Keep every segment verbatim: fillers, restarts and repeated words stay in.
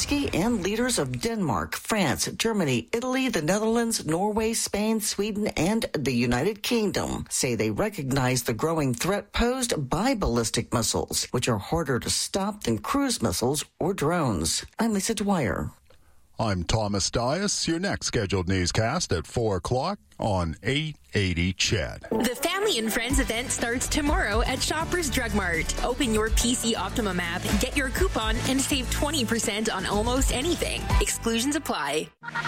Zelensky and leaders of Denmark, France, Germany, Italy, the Netherlands, Norway, Spain, Sweden, and the United Kingdom say they recognize the growing threat posed by ballistic missiles, which are harder to stop than cruise missiles or drones. I'm Lisa Dwyer. I'm Thomas Dias. Your next scheduled newscast at four o'clock on eight eighty C H E D. The Family and Friends event starts tomorrow at Shoppers Drug Mart. Open your P C Optimum app, get your coupon, and save twenty percent on almost anything. Exclusions apply.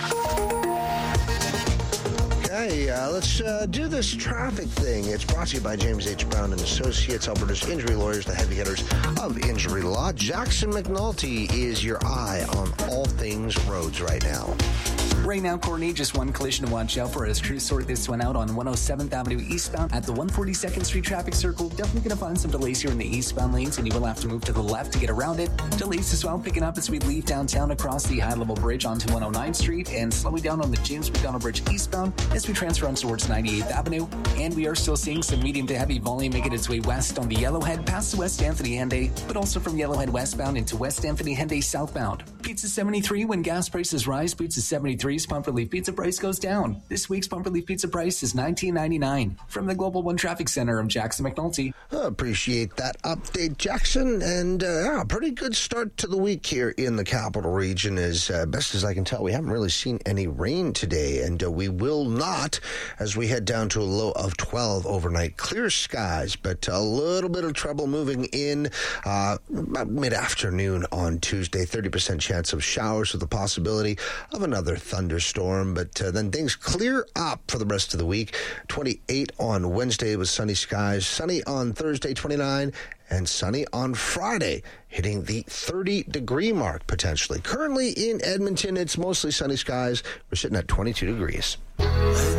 Okay, uh, let's uh, do this traffic thing. It's brought to you by James H. Brown and Associates, Alberta's injury lawyers, the heavy hitters of injury law. Jackson McNulty is your eye on all things roads right now. Right now, Courtney, just one collision to watch out for as crews sort this one out on one oh seventh Avenue eastbound at the one forty-second Street traffic circle. Definitely going to find some delays here in the eastbound lanes, and you will have to move to the left to get around it. Delays as well picking up as we leave downtown across the high-level bridge onto one oh ninth Street and slowing down on the James McDonald Bridge eastbound as we transfer on towards ninety-eighth Avenue. And we are still seeing some medium to heavy volume making its way west on the Yellowhead past the West Anthony Henday, but also from Yellowhead westbound into West Anthony Henday southbound. Pizza seventy-three, when gas prices rise, Pizza seventy-three's Pumper Leaf Pizza price goes down. This week's Pumper Leaf Pizza price is nineteen ninety-nine. From the Global One Traffic Center, I'm Jackson McNulty. I appreciate that update, Jackson. And uh, yeah, pretty good start to the week here in the capital region. As uh, best as I can tell, we haven't really seen any rain today, and uh, we will not as we head down to a low of twelve overnight. Clear skies, but a little bit of trouble moving in uh, about mid-afternoon on Tuesday. thirty percent chance of showers with the possibility of another thunderstorm. But uh, then things clear up for the rest of the week. twenty-eight on Wednesday with sunny skies. Sunny on Thursday, twenty-nine. And sunny on Friday, hitting the thirty-degree mark potentially. Currently in Edmonton, it's mostly sunny skies. We're sitting at twenty-two degrees.